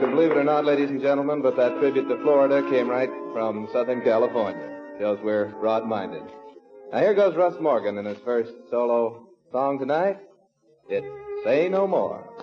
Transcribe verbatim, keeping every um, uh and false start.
can believe it or not, ladies and gentlemen, but that tribute to Florida came right from Southern California. Shows we're broad-minded. Now here goes Russ Morgan in his first solo song tonight. It's Say No More.